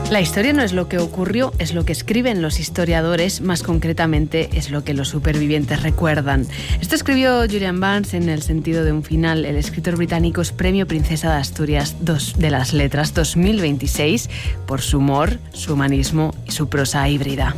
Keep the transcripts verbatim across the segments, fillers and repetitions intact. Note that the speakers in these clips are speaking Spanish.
La historia no es lo que ocurrió, es lo que escriben los historiadores, más concretamente es lo que los supervivientes recuerdan. Esto escribió Julian Barnes en El sentido de un final. El escritor británico es Premio Princesa de Asturias de las Letras dos mil veintiséis por su humor, su humanismo y su prosa híbrida.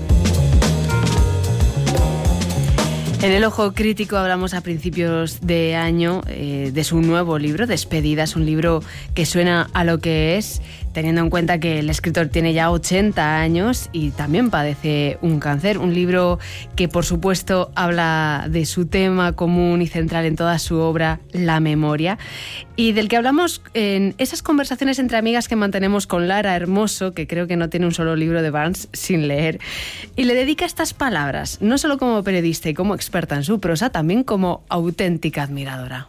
En El Ojo Crítico hablamos a principios de año eh, de su nuevo libro, Despedidas, un libro que suena a lo que es, teniendo en cuenta que el escritor tiene ya ochenta años y también padece un cáncer. Un libro que, por supuesto, habla de su tema común y central en toda su obra, la memoria, y del que hablamos en esas conversaciones entre amigas que mantenemos con Lara Hermoso, que creo que no tiene un solo libro de Barnes sin leer, y le dedica estas palabras, no solo como periodista y como experta en su prosa, también como auténtica admiradora.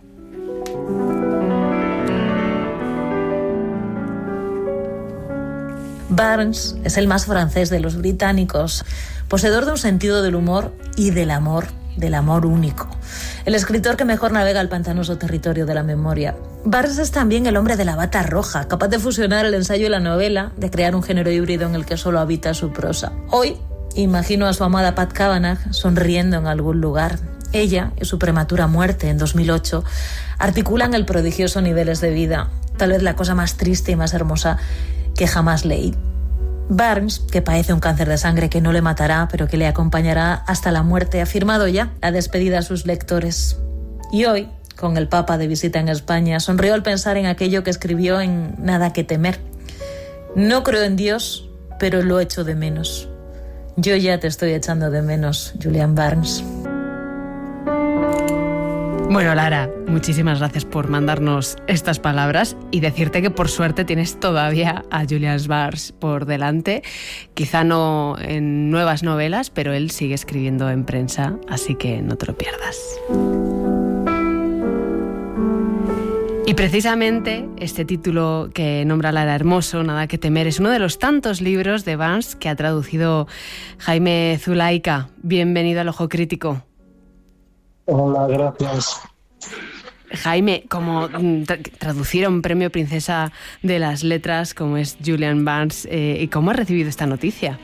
Barnes es el más francés de los británicos, poseedor de un sentido del humor y del amor, del amor único. El escritor que mejor navega el pantanoso territorio de la memoria. Barnes es también el hombre de la bata roja, capaz de fusionar el ensayo y la novela, de crear un género híbrido en el que solo habita su prosa. Hoy, imagino a su amada Pat Kavanagh sonriendo en algún lugar. Ella y su prematura muerte en dos mil ocho articulan el prodigioso Niveles de vida, tal vez la cosa más triste y más hermosa que jamás leí. Barnes, que padece un cáncer de sangre que no le matará, pero que le acompañará hasta la muerte, ha firmado ya la despedida a sus lectores. Y hoy, con el Papa de visita en España, sonrió al pensar en aquello que escribió en Nada que temer. No creo en Dios, pero lo echo de menos. Yo ya te estoy echando de menos, Julian Barnes. Bueno, Lara, muchísimas gracias por mandarnos estas palabras y decirte que por suerte tienes todavía a Julian Barnes por delante. Quizá no en nuevas novelas, pero él sigue escribiendo en prensa, así que no te lo pierdas. Y precisamente este título que nombra Lara Hermoso, Nada que temer, es uno de los tantos libros de Barnes que ha traducido Jaime Zulaika. Bienvenido al Ojo Crítico. Hola, gracias. Jaime, como tra- traducieron Premio Princesa de las Letras, como es Julian Barnes, eh, ¿y cómo has recibido esta noticia?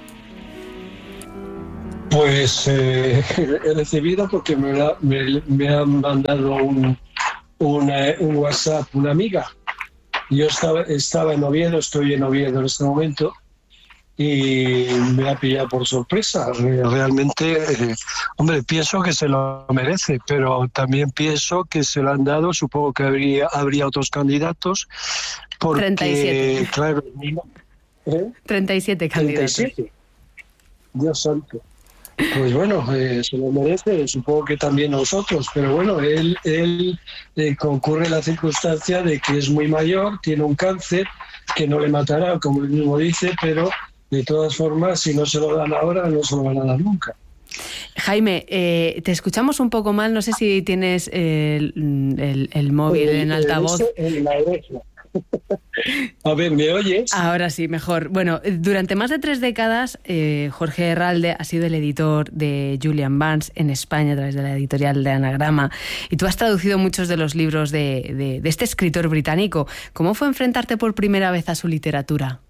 Pues eh, he recibido porque me, la, me, me han mandado un, una, un WhatsApp una amiga. Yo estaba, estaba en Oviedo, estoy en Oviedo en este momento, y me ha pillado por sorpresa. Realmente, eh, hombre, pienso que se lo merece, pero también pienso que se lo han dado, supongo que habría, habría otros candidatos, porque, treinta y siete. Claro, ¿eh? treinta y siete candidatos. treinta y siete. Dios santo. Pues bueno, eh, se lo merece, supongo que también nosotros, pero bueno, él, él eh, concurre la circunstancia de que es muy mayor, tiene un cáncer que no le matará, como él mismo dice, pero de todas formas, si no se lo dan ahora, no se lo van a dar nunca. Jaime, eh, te escuchamos un poco mal, no sé si tienes el, el, el móvil el, en altavoz. En la oreja. A ver, ¿me oyes? Ahora sí, mejor. Bueno, durante más de tres décadas, eh, Jorge Herralde ha sido el editor de Julian Barnes en España a través de la editorial de Anagrama, y tú has traducido muchos de los libros de, de, de este escritor británico. ¿Cómo fue enfrentarte por primera vez a su literatura?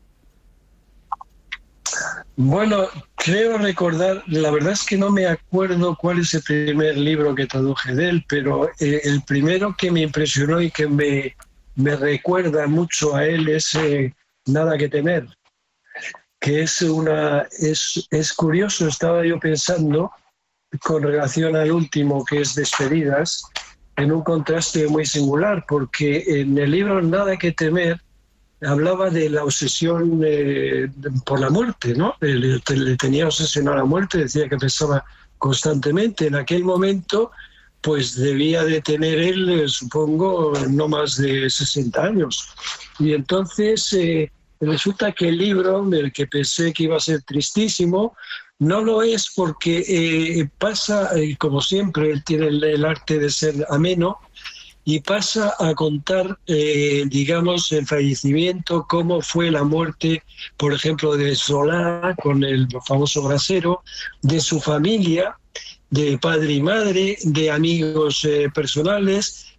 Bueno, creo recordar, la verdad es que no me acuerdo cuál es el primer libro que traduje de él, pero eh, el primero que me impresionó y que me, me recuerda mucho a él es eh, Nada que temer, que es una es, es curioso, estaba yo pensando con relación al último, que es Despedidas, en un contraste muy singular, porque en el libro Nada que temer hablaba de la obsesión eh, por la muerte, ¿no? Le, le tenía obsesión a la muerte, decía que pensaba constantemente. En aquel momento, pues debía de tener él, eh, supongo, no más de sesenta años. Y entonces eh, resulta que el libro, del que pensé que iba a ser tristísimo, no lo es porque eh, pasa, eh, como siempre, él tiene el, el arte de ser ameno, y pasa a contar, eh, digamos, el fallecimiento, cómo fue la muerte, por ejemplo, de Solá, con el famoso brasero, de su familia, de padre y madre, de amigos eh, personales,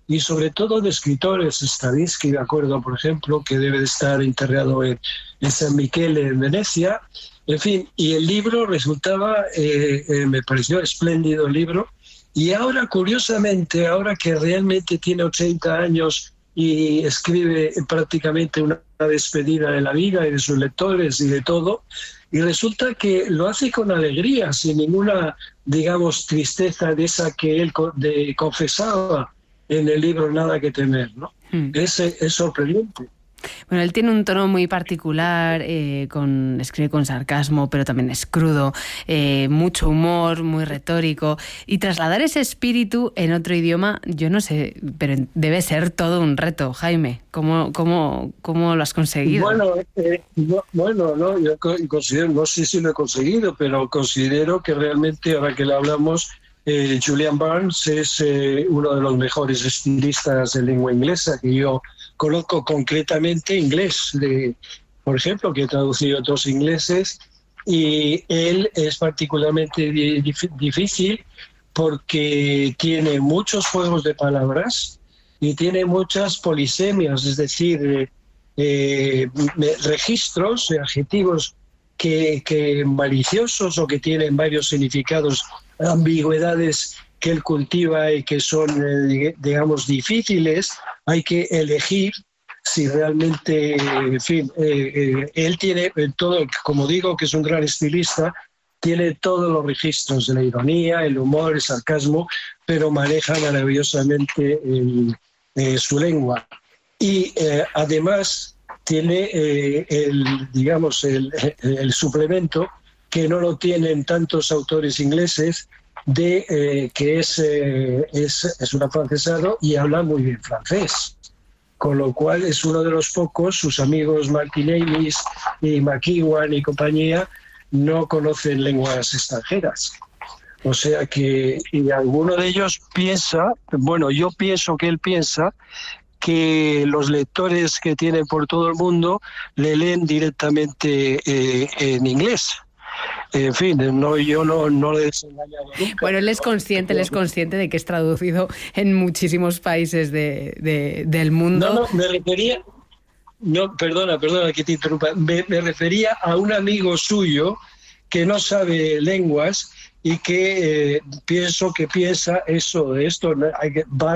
y sobre todo de escritores. Stravinsky, me acuerdo, por ejemplo, que debe de estar enterrado en, en San Michele, en Venecia. En fin, y el libro resultaba, eh, eh, me pareció espléndido el libro. Y ahora, curiosamente, ahora que realmente tiene ochenta años y escribe prácticamente una despedida de la vida y de sus lectores y de todo, y resulta que lo hace con alegría, sin ninguna, digamos, tristeza de esa que él de, confesaba en el libro Nada que temer, ¿no? Mm. Es, es sorprendente. Bueno, él tiene un tono muy particular, eh, con, escribe con sarcasmo, pero también es crudo, eh, mucho humor, muy retórico. Y trasladar ese espíritu en otro idioma, yo no sé, pero debe ser todo un reto. Jaime, ¿cómo, cómo, cómo lo has conseguido? Bueno, eh, no, bueno no, yo considero, no sé si lo he conseguido, pero considero que realmente, ahora que le hablamos, eh, Julian Barnes es eh, uno de los mejores estilistas de lengua inglesa que yo conozco, concretamente inglés, de, por ejemplo, que he traducido a otros ingleses, y él es particularmente di- difícil porque tiene muchos juegos de palabras y tiene muchas polisemias, es decir, eh, eh, registros de adjetivos que, que maliciosos o que tienen varios significados, ambigüedades que él cultiva y que son, eh, digamos, difíciles. Hay que elegir si realmente, en fin, eh, eh, él tiene todo, como digo, que es un gran estilista, tiene todos los registros de la ironía, el humor, el sarcasmo, pero maneja maravillosamente el, eh, su lengua. Y eh, además tiene eh, el, digamos, el, el suplemento que no lo tienen tantos autores ingleses, de eh, que es, eh, es, es un afrancesado y habla muy bien francés, con lo cual es uno de los pocos. Sus amigos Martin Amis y McEwan y compañía no conocen lenguas extranjeras. O sea que, y alguno de ellos piensa, bueno, yo pienso que él piensa que los lectores que tiene por todo el mundo le leen directamente eh, en inglés. En fin, no, yo no, no le he desengañado nunca. Bueno, él es consciente, él es consciente de que es traducido en muchísimos países de, de, del mundo. No, no, me refería, no, perdona, perdona que te interrumpa, me, me refería a un amigo suyo que no sabe lenguas y que eh, pienso que piensa eso, de esto, hay que, va